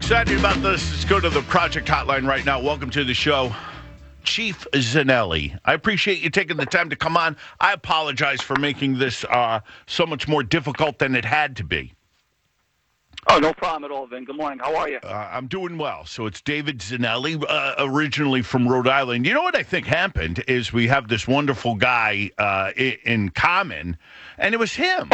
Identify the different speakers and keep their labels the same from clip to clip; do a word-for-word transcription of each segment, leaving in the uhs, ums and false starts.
Speaker 1: Excited about this. Let's go to the project hotline right now. Welcome to the show, Chief Zanelli. I appreciate you taking the time to come on. I apologize for making this uh, so much more difficult than it had to be.
Speaker 2: Oh, no problem at all, Vin. Good morning. How are you?
Speaker 1: Uh, I'm doing well. So it's David Zanelli, uh, originally from Rhode Island. You know what I think happened is we have this wonderful guy uh, in, in common, and it was him.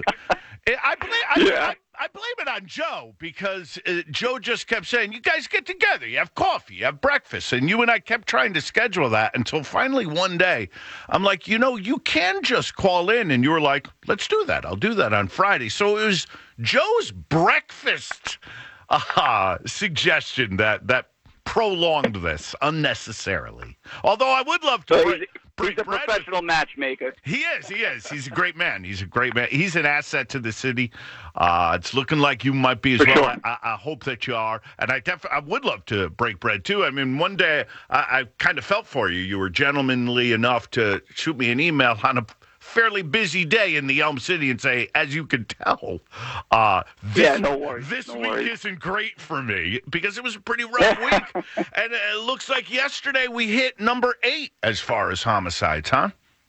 Speaker 1: I believe. I,
Speaker 2: yeah.
Speaker 1: I, I blame it on Joe because uh, Joe just kept saying, you guys get together, you have coffee, you have breakfast, and you and I kept trying to schedule that until finally one day I'm like, you know, you can just call in, and you were like, let's do that. I'll do that on Friday. So it was Joe's breakfast uh, suggestion that, that prolonged this unnecessarily. Although I would love to...
Speaker 2: So
Speaker 1: break,
Speaker 2: he's,
Speaker 1: break
Speaker 2: he's a
Speaker 1: bread
Speaker 2: professional
Speaker 1: with...
Speaker 2: matchmaker.
Speaker 1: He is, he is. He's a great man. He's a great man. He's an asset to the city. Uh, it's looking like you might be as
Speaker 2: For
Speaker 1: well.
Speaker 2: sure.
Speaker 1: I, I hope that you are. And I def- I would love to break bread, too. I mean, one day I, I kind of felt for you. You were gentlemanly enough to shoot me an email on a fairly busy day in the Elm City and say, as you can tell, uh, this,
Speaker 2: yeah, no worries.
Speaker 1: this
Speaker 2: no
Speaker 1: week
Speaker 2: worries.
Speaker 1: isn't great for me because it was a pretty rough week. And it looks like yesterday we hit number eight as far as homicides, huh?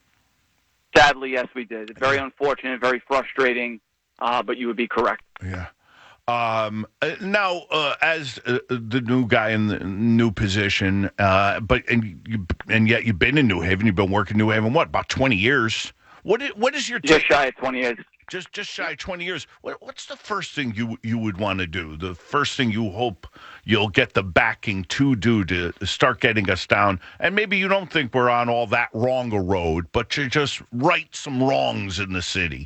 Speaker 2: Sadly, yes, we did. It's very unfortunate, very frustrating, uh, but you would be correct.
Speaker 1: Yeah. Um, uh, now, uh, as uh, the new guy in the new position, uh, but and you, and yet you've been in New Haven. You've been working in New Haven, what, about twenty years? What is, what is your
Speaker 2: Just
Speaker 1: take?
Speaker 2: shy of twenty years.
Speaker 1: Just just shy of twenty years. What, what's the first thing you you would want to do? The first thing you hope you'll get the backing to do to start getting us down? And maybe you don't think we're on all that wrong a road, but to just right some wrongs in the city.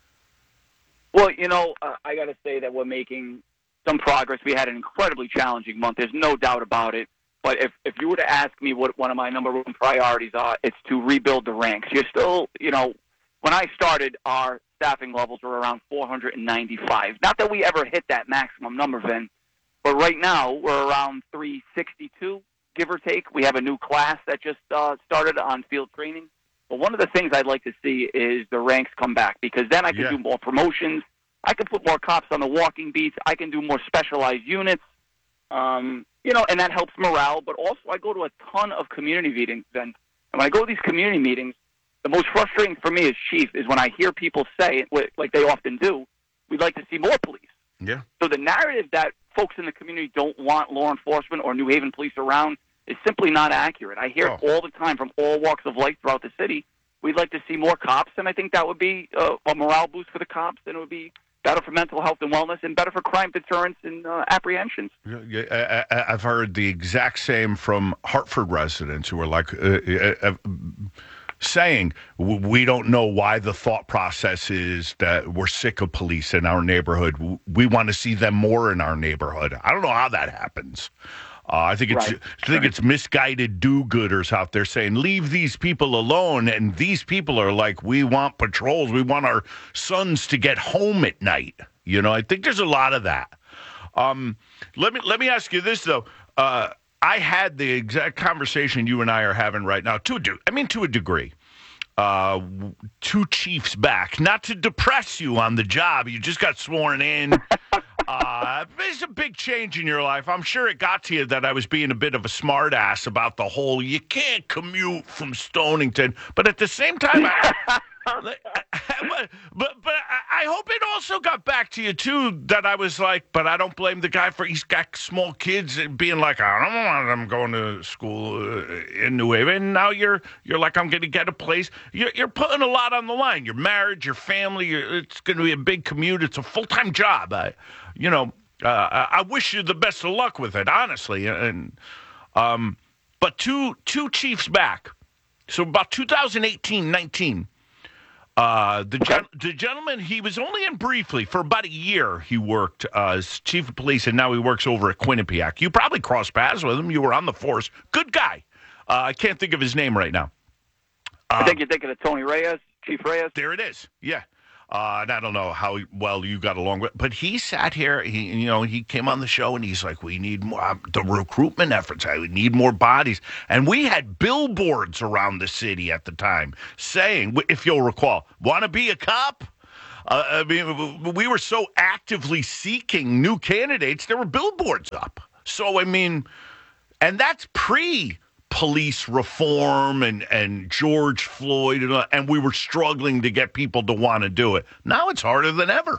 Speaker 2: Well, you know, uh, I got to say that we're making some progress. We had an incredibly challenging month. There's no doubt about it. But if, if you were to ask me what one of my number one priorities are, it's to rebuild the ranks. You're still, you know, when I started, our staffing levels were around four hundred ninety-five. Not that we ever hit that maximum number, Vin, but right now we're around three sixty-two, give or take. We have a new class that just uh, started on field training. But one of the things I'd like to see is the ranks come back, because then I can
Speaker 1: Yeah.
Speaker 2: do more promotions. I can put more cops on the walking beats. I can do more specialized units. Um, you know, and that helps morale. But also I go to a ton of community meetings, then. And when I go to these community meetings, the most frustrating for me as chief is when I hear people say, like they often do, we'd like to see more police.
Speaker 1: Yeah.
Speaker 2: So the narrative that folks in the community don't want law enforcement or New Haven police around is simply not accurate. I hear
Speaker 1: Oh.
Speaker 2: it all the time from all walks of life throughout the city. We'd like to see more cops, and I think that would be uh, a morale boost for the cops, and it would be better for mental health and wellness, and better for crime deterrence and uh, apprehensions.
Speaker 1: Yeah, I, I, I've heard the exact same from Hartford residents who are like uh, uh, uh, saying, we don't know why the thought process is that we're sick of police in our neighborhood. We want to see them more in our neighborhood. I don't know how that happens. Uh, I think it's
Speaker 2: Right.
Speaker 1: I think
Speaker 2: Right.
Speaker 1: it's misguided do-gooders out there saying, leave these people alone. And these people are like, we want patrols. We want our sons to get home at night. You know, I think there's a lot of that. Um, let me let me ask you this, though. Uh, I had the exact conversation you and I are having right now, to a de- I mean, to a degree. Uh, two chiefs back, not to depress you on the job. You just got sworn in. Uh, it's a big change in your life. I'm sure it got to you that I was being a bit of a smart ass about the whole, you can't commute from Stonington. But at the same time, I, but, but, but I hope it also got back to you, too, that I was like, but I don't blame the guy for, he's got small kids and being like, I don't want them going to school uh, in New Haven. And now you're, you're like, I'm going to get a place. You're, you're putting a lot on the line. Your marriage, your family, your, it's going to be a big commute. It's a full-time job. I, you know, uh, I, I wish you the best of luck with it, honestly. And, um, but two, two chiefs back. So about two thousand eighteen nineteen. Uh, the, gen- the gentleman, he was only in briefly for about a year. He worked uh, as chief of police, and now he works over at Quinnipiac. You probably crossed paths with him. You were on the force. Good guy. Uh, I can't think of his name right now.
Speaker 2: I
Speaker 1: Um,
Speaker 2: think you're thinking of Tony Reyes, Chief Reyes.
Speaker 1: There it is. Yeah. Uh, and I don't know how well you got along with, but he sat here. He, you know, he came on the show and he's like, "We need more uh, the recruitment efforts. We need more bodies." And we had billboards around the city at the time saying, if you'll recall, "Want to be a cop?" Uh, I mean, we were so actively seeking new candidates, there were billboards up. So, I mean, and that's pre police reform and, and George Floyd, and, uh, and we were struggling to get people to want to do it. Now it's harder than ever.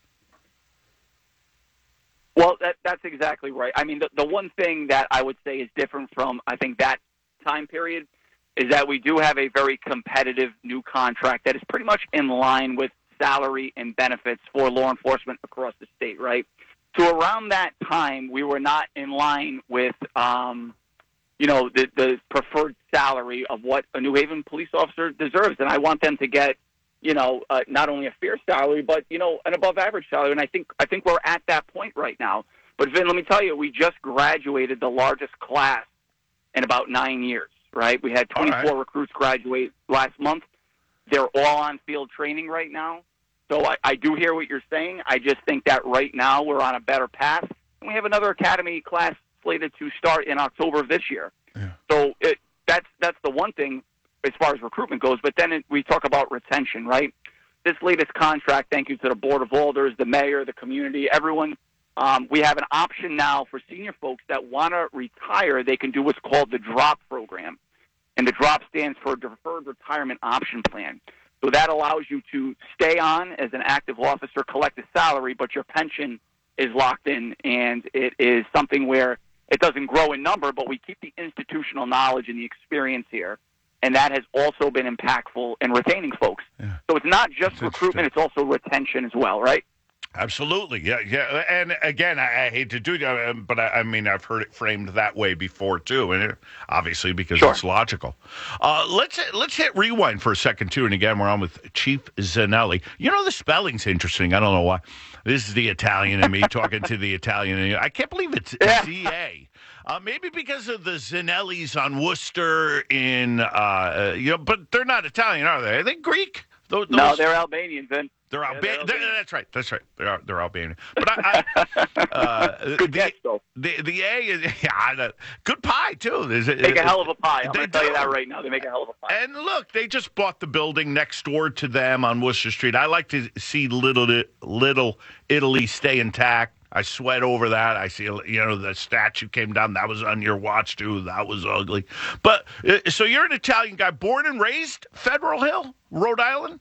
Speaker 2: Well, that, that's exactly right. I mean, the, the one thing that I would say is different from, I think, that time period is that we do have a very competitive new contract that is pretty much in line with salary and benefits for law enforcement across the state, right? So around that time, we were not in line with, um, you know, the, the preferred salary of what a New Haven police officer deserves. And I want them to get, you know, uh, not only a fair salary, but, you know, an above average salary. And I think I think we're at that point right now. But, Vin, let me tell you, we just graduated the largest class in about nine years, right? We had twenty-four right. recruits graduate last month. They're all on field training right now. So I, I do hear what you're saying. I just think that right now we're on a better path. And we have another academy class slated to start in October of this year. Yeah. So it, that's that's the one thing as far as recruitment goes. But then it, we talk about retention, right? This latest contract, thank you to the Board of Alders, the mayor, the community, everyone. Um, we have an option now for senior folks that want to retire. They can do what's called the DROP program. And the DROP stands for Deferred Retirement Option Plan. So that allows you to stay on as an active officer, collect a salary, but your pension is locked in. And it is something where it doesn't grow in number, but we keep the institutional knowledge and the experience here. And that has also been impactful in retaining folks. Yeah. So it's not just That's recruitment, it's also retention as well, right?
Speaker 1: Absolutely, yeah, yeah. And again, I, I hate to do it, but I, I mean, I've heard it framed that way before too, and it, obviously because sure. it's logical. Uh, let's let's hit rewind for a second too, and again, we're on with Chief Zanelli. You know, the spelling's interesting. I don't know why. This is the Italian in me talking to the Italian in you. I can't believe it's Z A. Uh, maybe because of the Zanellis on Worcester in, uh, you know, but they're not Italian, are they? Are they Greek? Those,
Speaker 2: no, they're Albanian, Vin.
Speaker 1: They're yeah, Albanian. They're Albanian. That's right. That's right. They're they're Albanian. But I, I uh,
Speaker 2: good
Speaker 1: the,
Speaker 2: guess, though.
Speaker 1: The the A is yeah, good pie too. There's,
Speaker 2: they make a hell of a pie. I'm going to tell you that right now. They make a hell of a pie.
Speaker 1: And look, they just bought the building next door to them on Worcester Street. I like to see little little Italy stay intact. I sweat over that. I see, you know, the statue came down. That was on your watch too. That was ugly. But uh, so you're an Italian guy, born and raised Federal Hill, Rhode Island.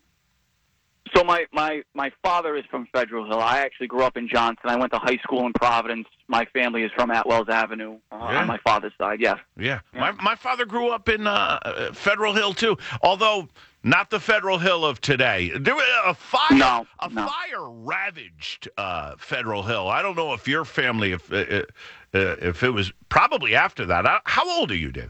Speaker 2: So my, my, my father is from Federal Hill. I actually grew up in Johnson. I went to high school in Providence. My family is from Atwells Avenue uh, yeah. on my father's side, yes.
Speaker 1: Yeah. yeah. My my father grew up in uh, Federal Hill, too, although not the Federal Hill of today. There was a fire,
Speaker 2: no,
Speaker 1: a
Speaker 2: no.
Speaker 1: fire ravaged uh, Federal Hill. I don't know if your family, if, uh, uh, if it was probably after that. How old are you, Dave?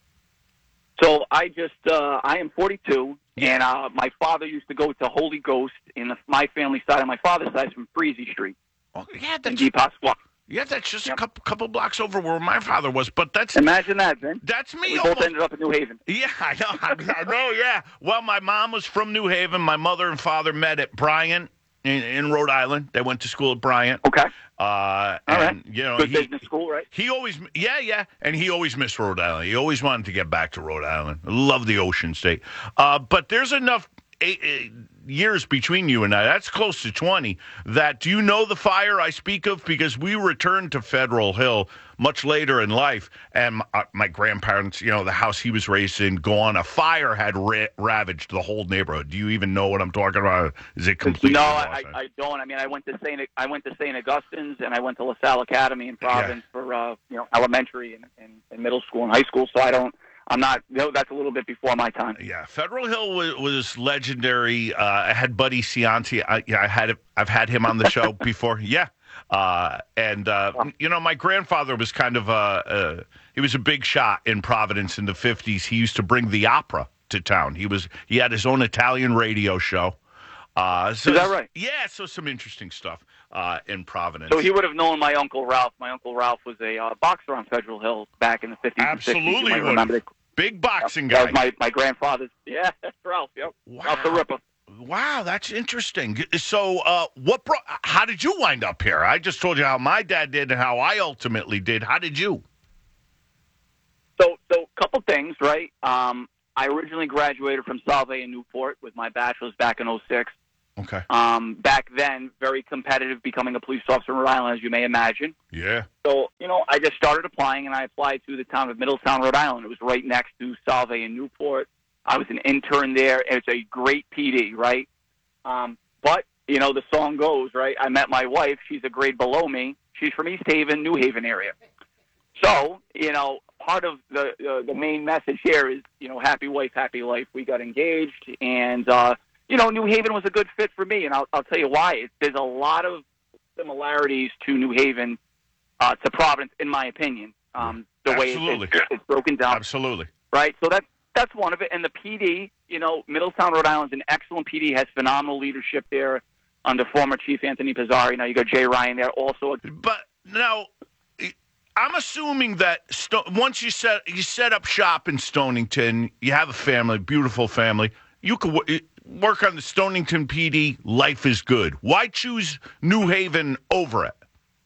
Speaker 2: So I just, uh, I am forty-two, and uh, my father used to go to Holy Ghost in the, my family side, on my father's side, from Freezy Street.
Speaker 1: Oh, yeah, that's,
Speaker 2: in Pasqua.
Speaker 1: Yeah, that's just yep. a couple, couple blocks over where my father was, but that's...
Speaker 2: Imagine that, Vin.
Speaker 1: That's me.
Speaker 2: We
Speaker 1: almost.
Speaker 2: both ended up in New Haven.
Speaker 1: Yeah, I know, I know, yeah. Well, my mom was from New Haven. My mother and father met at Bryant in, in Rhode Island. They went to school at Bryant.
Speaker 2: Okay.
Speaker 1: Uh,
Speaker 2: All
Speaker 1: and,
Speaker 2: right.
Speaker 1: you know,
Speaker 2: Good
Speaker 1: he,
Speaker 2: business school, right?
Speaker 1: He always, yeah, yeah, and he always missed Rhode Island. He always wanted to get back to Rhode Island. Love the Ocean State. Uh, but there's enough eight, eight years between you and I. That's close to twenty. That do you know the fire I speak of? Because we returned to Federal Hill much later in life, and my, uh, my grandparents, you know, the house he was raised in, gone. A fire had ra- ravaged the whole neighborhood. Do you even know what I'm talking about? Is it completely?
Speaker 2: No, I, I don't. I mean, I went to Saint I went to Saint Augustine's, and I went to LaSalle Academy in Providence yeah. for uh, you know elementary and, and, and middle school and high school. So I don't. I'm not. You know, that's a little bit before my time.
Speaker 1: Yeah, Federal Hill was, was legendary. Uh, I had Buddy Cianci. I, yeah, I had I've had him on the show before. Yeah. Uh, and, uh, you know, my grandfather was kind of a, uh, he was a big shot in Providence in the fifties. He used to bring the opera to town. He was, he had his own Italian radio show. Uh, so
Speaker 2: Is that right?
Speaker 1: Yeah, so some interesting stuff uh, in Providence.
Speaker 2: So he would have known my Uncle Ralph. My Uncle Ralph was a uh, boxer on Federal Hill back in the fifties
Speaker 1: Absolutely
Speaker 2: and sixties.
Speaker 1: would have. Big boxing
Speaker 2: that
Speaker 1: guy.
Speaker 2: That was my, my grandfather's. Yeah, that's Ralph. Yep.
Speaker 1: Wow.
Speaker 2: Ralph the Ripper.
Speaker 1: Wow, that's interesting. So, uh, what? Bro- how did you wind up here? I just told you how my dad did and how I ultimately did. How did you?
Speaker 2: So, so a couple things, right? Um, I originally graduated from Salve in Newport with my bachelor's back in oh six.
Speaker 1: Okay.
Speaker 2: Um, back then, very competitive, becoming a police officer in Rhode Island, as you may imagine.
Speaker 1: Yeah.
Speaker 2: So, you know, I just started applying, and I applied to the town of Middletown, Rhode Island. It was right next to Salve and Newport. I was an intern there. It's a great P D, right? Um, but, you know, the song goes, right? I met my wife. She's a grade below me. She's from East Haven, New Haven area. So, you know, part of the uh, the main message here is, you know, happy wife, happy life. We got engaged, and, uh, you know, New Haven was a good fit for me, and I'll, I'll tell you why. It, there's a lot of similarities to New Haven, uh, to Providence, in my opinion, um, the
Speaker 1: Absolutely.
Speaker 2: way it's, it's broken down.
Speaker 1: Absolutely.
Speaker 2: Right? So that's, that's one of it. And the P D, you know, Middletown, Rhode Island's an excellent P D, has phenomenal leadership there under former Chief Anthony Pizzari. Now you got Jay Ryan there, also.
Speaker 1: But now, I'm assuming that Sto- once you set you set up shop in Stonington, you have a family, beautiful family. You could w- work on the Stonington P D. Life is good. Why choose New Haven over it?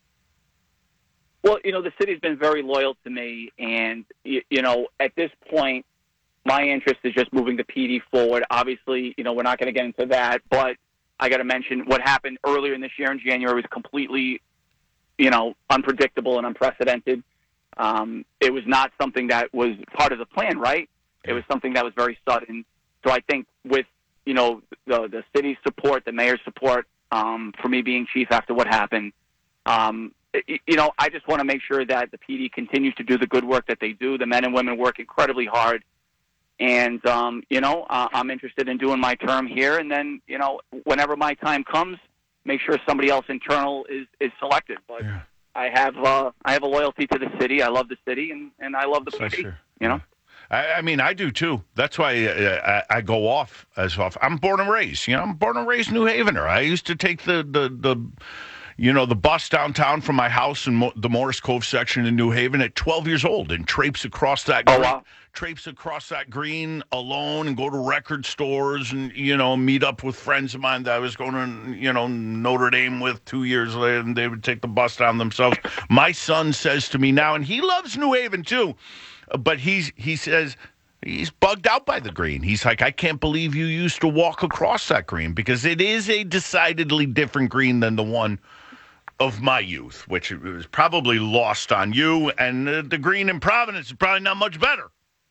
Speaker 2: Well, you know, the city's been very loyal to me, and you, you know, at this point, my interest is just moving the P D forward. Obviously, you know, we're not going to get into that, but I got to mention what happened earlier in this year in January was completely, you know, unpredictable and unprecedented. Um, it was not something that was part of the plan, right? It was something that was very sudden. So I think with, you know, the the city's support, the mayor's support, um, for me being chief after what happened, um, it, you know, I just want to make sure that the P D continues to do the good work that they do. The men and women work incredibly hard. And, um, you know, uh, I'm interested in doing my term here. And then, you know, whenever my time comes, make sure somebody else internal is, is selected. But
Speaker 1: Yeah.
Speaker 2: I have uh, I have a loyalty to the city. I love the city, and, and I love the
Speaker 1: So
Speaker 2: city.
Speaker 1: sure.
Speaker 2: You know,
Speaker 1: I, I mean, I do too. That's why uh, I, I go off as off. I'm born and raised. You know, I'm born and raised New Havener. I used to take the the the. You know, the bus downtown from my house in Mo- the Morris Cove section in New Haven at twelve years old and traipse across that
Speaker 2: Oh,
Speaker 1: green,
Speaker 2: wow.
Speaker 1: traipse across that green alone and go to record stores and, you know, meet up with friends of mine that I was going to, you know, Notre Dame with two years later, and they would take the bus down themselves. My son says to me now, and he loves New Haven too, but he's he says, he's bugged out by the green. He's like, I can't believe you used to walk across that green, because it is a decidedly different green than the one of my youth, which was probably lost on you, and uh, the green in Providence is probably not much better.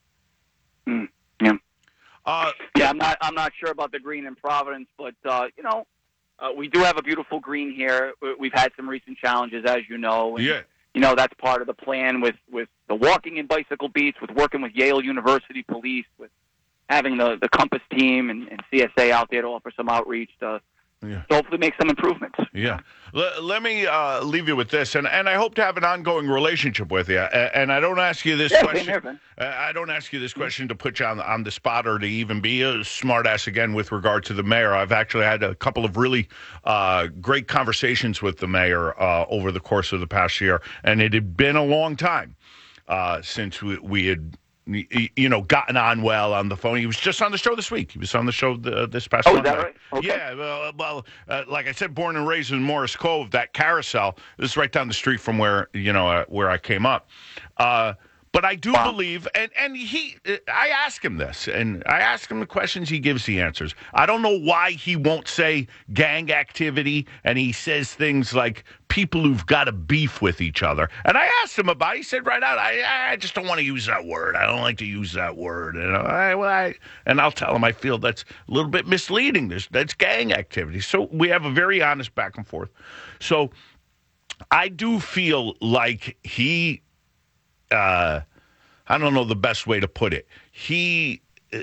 Speaker 2: mm, yeah,
Speaker 1: Uh,
Speaker 2: yeah. I'm not I'm not sure about the green in Providence, but uh, you know, uh, we do have a beautiful green here. We- We've had some recent challenges, as you know. And,
Speaker 1: yeah,
Speaker 2: You know, that's part of the plan with, with the walking and bicycle beats, with working with Yale University Police, with having the, the Compass team and, and C S A out there to offer some outreach to,
Speaker 1: yeah.
Speaker 2: to hopefully make some improvements.
Speaker 1: Yeah. L- let me uh, leave you with this, and, and I hope to have an ongoing relationship with you. A- And I don't ask you this
Speaker 2: Yeah, same
Speaker 1: question.
Speaker 2: here, man.
Speaker 1: uh, I don't ask you this question to put you on, on the spot or to even be a smartass again with regard to the mayor. I've actually had a couple of really uh, great conversations with the mayor uh, over the course of the past year, and it had been a long time uh, since we, we had. You know, gotten on well on the phone. He was just on the show this week. He was on the show the, this past
Speaker 2: Oh, is
Speaker 1: Monday.
Speaker 2: that right? Okay.
Speaker 1: Yeah, well, well uh, like I said, born and raised in Morris Cove, that carousel, this is right down the street from where, you know, uh, where I came up. Uh, but I do
Speaker 2: Wow.
Speaker 1: believe, and, and he, I ask him this, and I ask him the questions, he gives the answers. I don't know why he won't say gang activity, and he says things like people who've got a beef with each other. And I asked him about it. He said right out, I, I just don't want to use that word. I don't like to use that word. And, I, well, I, and I'll tell him I feel that's a little bit misleading. There's, that's gang activity. So we have a very honest back and forth. So I do feel like he... Uh, I don't know the best way to put it. He, uh,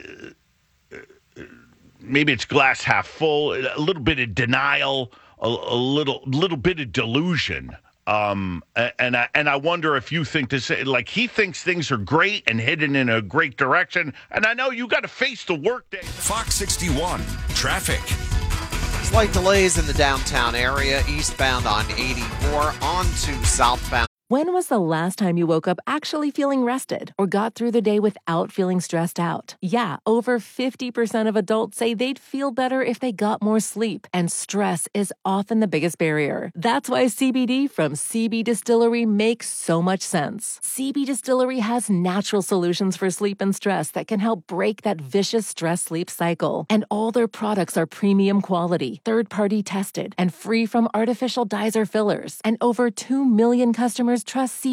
Speaker 1: uh, maybe it's glass half full, a little bit of denial, a, a little, little bit of delusion. Um, and I, and I wonder if you think this, like he thinks things are great and heading in a great direction. And I know you got to face the workday.
Speaker 3: Fox sixty-one traffic.
Speaker 4: Slight delays in the downtown area, eastbound on eighty-four, on to southbound. When was the last time you woke up actually feeling rested or got through the day without feeling stressed out? Yeah, over fifty percent of adults say they'd feel better if they got more sleep, and stress is often the biggest barrier. That's why C B D from C B Distillery makes so much sense. C B Distillery has natural solutions for sleep and stress that can help break that vicious stress-sleep cycle. And all their products are premium quality, third-party tested, and free from artificial dyes or fillers. And over two million customers trust C B D